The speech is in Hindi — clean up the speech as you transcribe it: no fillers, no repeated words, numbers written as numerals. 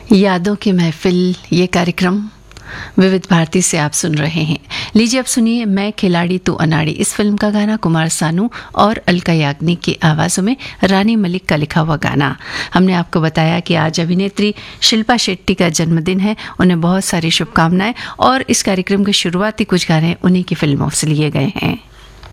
यादों की महफिल, ये कार्यक्रम विविध भारती से आप सुन रहे हैं। लीजिए अब सुनिए मैं खिलाड़ी तू अनाड़ी। इस फिल्म का गाना कुमार सानू और अलका याग्निक की आवाज़ों में रानी मलिक का लिखा हुआ गाना। हमने आपको बताया कि आज अभिनेत्री शिल्पा शेट्टी का जन्मदिन है, उन्हें बहुत सारी शुभकामनाएं। और इस कार्यक्रम के शुरुआती कुछ गाने उन्हीं की फिल्मों से लिए गए हैं।